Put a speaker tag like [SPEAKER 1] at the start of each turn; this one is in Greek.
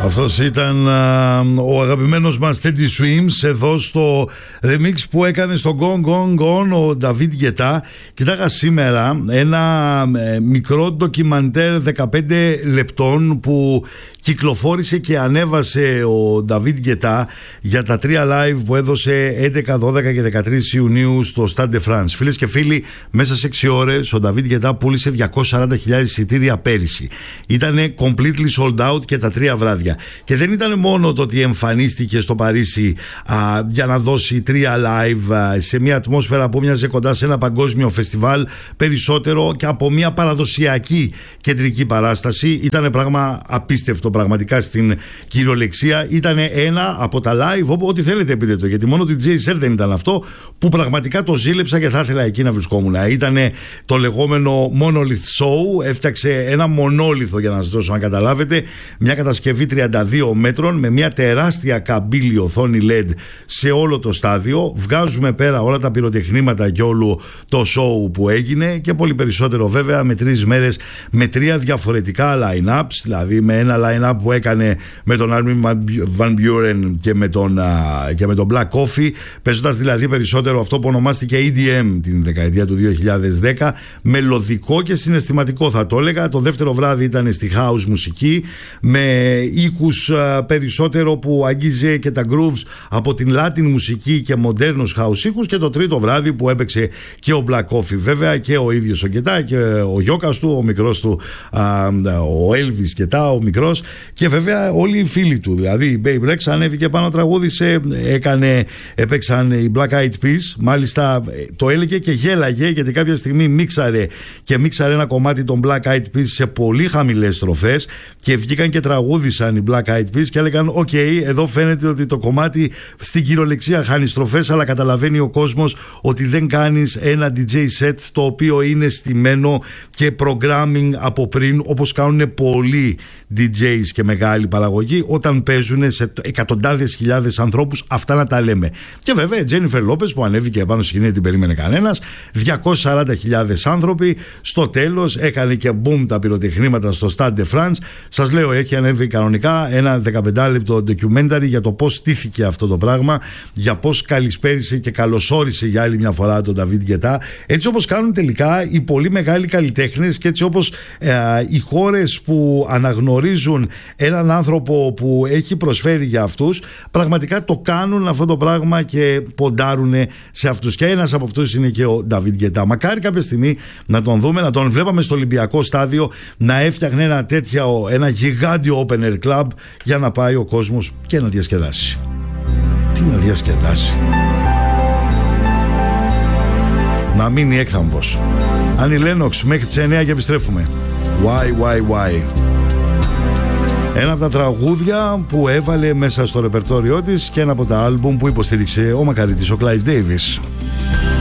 [SPEAKER 1] Αυτός ήταν ο αγαπημένος μας Teddy Swims εδώ στο remix που έκανε στο Gone Gone Gone ο David Guetta. Κοιτάγα σήμερα ένα μικρό ντοκιμαντέρ 15 λεπτών που κυκλοφόρησε και ανέβασε ο David Guetta για τα 3 live που έδωσε 11, 12 και 13 Ιουνίου στο Stade de France. Φίλες και φίλοι, μέσα σε 6 ώρες ο David Guetta πούλησε 240.000 εισιτήρια πέρυσι. Ήτανε completely sold out και τα 3 βράδια. Και δεν ήταν μόνο το ότι εμφανίστηκε στο Παρίσι για να δώσει 3 live σε μια ατμόσφαιρα που μοιάζε κοντά σε ένα παγκόσμιο φεστιβάλ, περισσότερο και από μια παραδοσιακή κεντρική παράσταση. Ήταν πράγμα απίστευτο πραγματικά στην κυριολεξία. Ήταν ένα από τα live, ό,τι θέλετε πείτε το, γιατί μόνο το DJ Set δεν ήταν αυτό που πραγματικά το ζήλεψα και θα ήθελα εκεί να βρισκόμουν. Ήταν το λεγόμενο Monolith Show. Έφτιαξε ένα μονόλιθο, για να σας δώσω να καταλάβετε, μια κατασκευή 32 μέτρων με μια τεράστια καμπύλη οθόνη LED σε όλο το στάδιο. Βγάζουμε πέρα όλα τα πυροτεχνήματα και όλο το show που έγινε και πολύ περισσότερο βέβαια με 3 μέρες με 3 διαφορετικά line-ups, δηλαδή με ένα line-up που έκανε με τον Armin van Buuren και με τον Black Coffee, παίζοντας δηλαδή περισσότερο αυτό που ονομάστηκε EDM την δεκαετία του 2010, μελωδικό και συναισθηματικό θα το έλεγα. Το δεύτερο βράδυ ήταν στη house μουσική με ήχους περισσότερο που αγγίζε και τα grooves από την Latin μουσική και μοντέρνους house ήχους, και το τρίτο βράδυ που έπαιξε και ο Black Coffee βέβαια και ο ίδιος ο Guetta και ο γιώκας του, ο μικρός του, ο Elvis Guetta ο μικρός, και βέβαια όλοι οι φίλοι του, δηλαδή η Babe Rex ανέβηκε πάνω, τραγούδισε, έπαιξαν οι Black Eyed Peas, μάλιστα το έλεγε και γέλαγε γιατί κάποια στιγμή μίξαρε ένα κομμάτι των Black Eyed Peas σε πολύ χαμηλές στροφές και βγήκαν και τραγούδισαν οι Black Eyed Peas και έλεγαν «ΟΚ, εδώ φαίνεται ότι το κομμάτι στην κυριολεξία χάνει στροφές, αλλά καταλαβαίνει ο κόσμος ότι δεν κάνεις ένα DJ set το οποίο είναι στημένο και programming από πριν, όπως κάνουν πολλοί DJs και μεγάλη παραγωγή όταν παίζουν σε εκατοντάδες χιλιάδες ανθρώπους, αυτά να τα λέμε». Και βέβαια η Jennifer Lopez που ανέβηκε επάνω στη σκηνή, δεν την περίμενε κανένας, 240.000 άνθρωποι, στο τέλος έκανε και boom τα πυροτεχνήματα στο Stade de France. Σας λέω, έχει ανέβει κανονικά ένα 15 λεπτό documentary για το πώς στήθηκε αυτό το πράγμα, για πώς καλησπέρισε και καλωσόρισε για άλλη μια φορά τον David Guetta, έτσι όπως κάνουν τελικά οι πολύ μεγάλοι καλλιτέχνες και έτσι όπως οι χώρες που αναγνωρίζουν έναν άνθρωπο που έχει προσφέρει για αυτούς, πραγματικά το κάνουν αυτό το πράγμα και ποντάρουν σε αυτούς, και ένας από αυτούς είναι και ο David Guetta. Μακάρι κάποια στιγμή να τον δούμε, να τον βλέπαμε στο Ολυμπιακό στάδιο να έφτιαχνε ένα γιγάντιο open air club για να πάει ο κόσμος και να διασκεδάσει. Τι να διασκεδάσει? Να μείνει έκθαμβος. Ανnie Lennox μέχρι τις 9 και επιστρέφουμε. Why. Ένα από τα τραγούδια που έβαλε μέσα στο ρεπερτόριό της και ένα από τα άλμπουμ που υποστήριξε ο μακαρίτης ο Clive Davis.